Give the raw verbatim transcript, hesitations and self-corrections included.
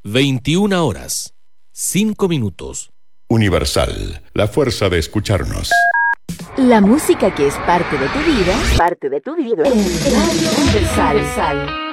veintiuna horas, cinco minutos. Universal, la fuerza de escucharnos. La música que es parte de tu vida, parte de tu vida. En Radio Universal.